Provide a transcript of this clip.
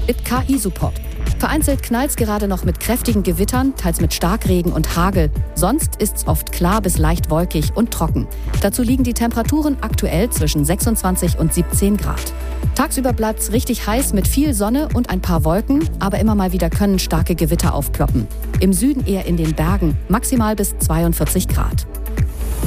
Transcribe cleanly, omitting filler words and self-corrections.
Mit KI-Support. Vereinzelt knallt's gerade noch mit kräftigen Gewittern, teils mit Starkregen und Hagel. Sonst ist's oft klar bis leicht wolkig und trocken. Dazu liegen die Temperaturen aktuell zwischen 26 und 17 Grad. Tagsüber bleibt's richtig heiß mit viel Sonne und ein paar Wolken, aber immer mal wieder können starke Gewitter aufploppen. Im Süden eher in den Bergen, maximal bis 42 Grad.